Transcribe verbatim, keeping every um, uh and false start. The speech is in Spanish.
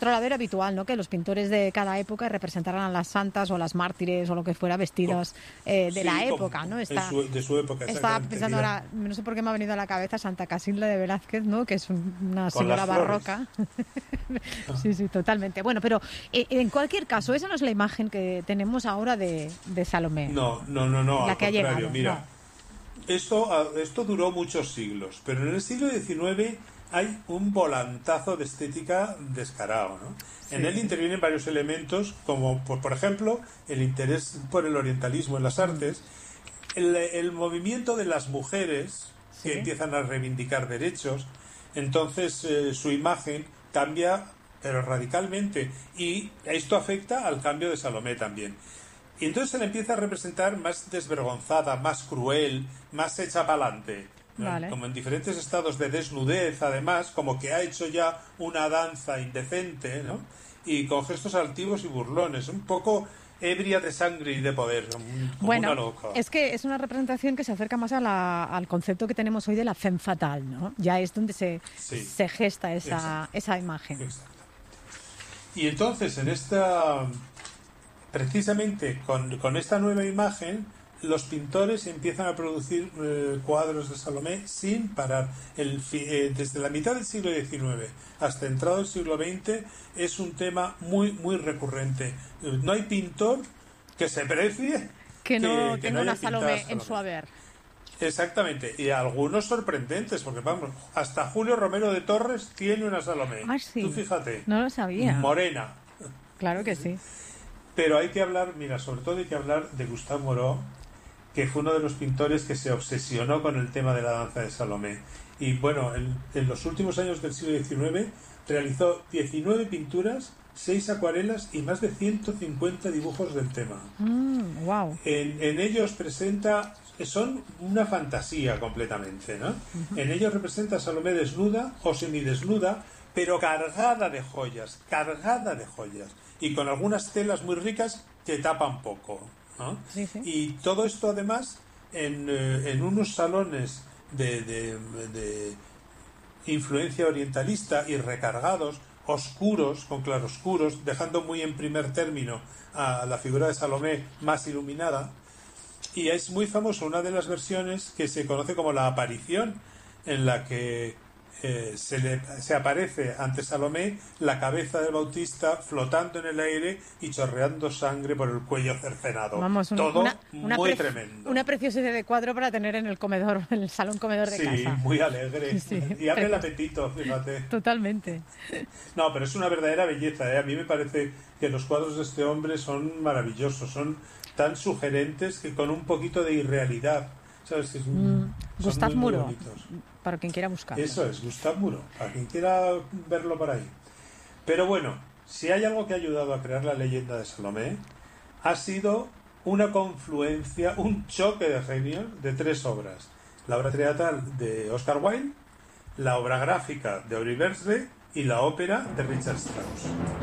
Otro lado era habitual, ¿no? Que los pintores de cada época representaran a las santas o a las mártires o lo que fuera vestidas eh, de Sí, la como época, ¿no? de Está, su, de su época, estaba exactamente. pensando Mira, ahora, no sé por qué me ha venido a la cabeza Santa Casilda de Velázquez, ¿no? Que es un- una con las señora flores. barroca. Sí, sí, totalmente. Bueno, pero eh, en cualquier caso, esa no es la imagen que tenemos ahora de, de Salomé, No, no, no, no, la al que ha contrario. llegado, Mira, no. esto, ah, esto duró muchos siglos, pero en el siglo diecinueve hay un volantazo de estética descarado, ¿no? En él Sí. intervienen varios elementos, como por, por ejemplo el interés por el orientalismo en las Mm, artes, el, el movimiento de las mujeres que sí, empiezan a reivindicar derechos, entonces eh, su imagen cambia, pero radicalmente, y esto afecta al cambio de Salomé también. Y entonces se le empieza a representar más desvergonzada, más cruel, más hecha pa'lante, ¿no? vale. Como en diferentes estados de desnudez, además, como que ha hecho ya una danza indecente, ¿no? Y con gestos altivos y burlones, un poco ebria de sangre y de poder, como como una Bueno, loca. es que es una representación que se acerca más a la- al concepto que tenemos hoy de la femme fatale, ¿no? Ya es donde se, Sí, se gesta esa, exacto, esa imagen. exacto. Y entonces en esta, precisamente con, con esta nueva imagen, los pintores empiezan a producir eh, cuadros de Salomé sin parar. El, fi- eh, desde la mitad del siglo diecinueve hasta entrado el siglo veinte es un tema muy, muy recurrente. Eh, No hay pintor que se precie Que no que, que no tenga una haya pintado a Salomé en su Salomé. haber. Exactamente, y algunos sorprendentes, porque vamos, hasta Julio Romero de Torres tiene una Salomé. Ah, Tú sí, fíjate, no lo sabía. morena. Claro que sí. Pero hay que hablar, mira, sobre todo hay que hablar de Gustave Moreau, que fue uno de los pintores que se obsesionó con el tema de la danza de Salomé. Y bueno, en, en los últimos años del siglo diecinueve realizó diecinueve pinturas, seis acuarelas y más de ciento cincuenta dibujos del tema. Mm, wow. En, en ellos presenta, son una fantasía completamente, ¿no? En ellos representa a Salomé desnuda o semidesnuda, pero cargada de joyas, cargada de joyas, y con algunas telas muy ricas que tapan poco, ¿no? Sí, sí. Y todo esto además en, eh, en unos salones de, de, de influencia orientalista y recargados, oscuros, con claroscuros, dejando muy en primer término a la figura de Salomé más iluminada. Y es muy famoso una de las versiones que se conoce como la aparición, en la que eh, se, le, se aparece ante Salomé la cabeza del Bautista flotando en el aire y chorreando sangre por el cuello cercenado. Vamos, un- Todo una, una, muy pre- tremendo. una preciosidad de cuadro para tener en el comedor, en el salón comedor de Sí, casa. muy alegre. Sí, Y abre el precioso. apetito, fíjate. Totalmente. No, pero es una verdadera belleza, ¿eh? A mí me parece que los cuadros de este hombre son maravillosos, son tan sugerentes que con un poquito de irrealidad, ¿sabes? Que es un- Mm, son Gustave muy, muy Moreau, bonitos. para quien quiera buscarlo. Eso es, Gustave Moreau, para quien quiera verlo por ahí. Pero bueno, si hay algo que ha ayudado a crear la leyenda de Salomé, ha sido una confluencia, un choque de genios de tres obras. La obra teatral de Oscar Wilde, la obra gráfica de Henri Bergerac y la ópera de Richard Strauss.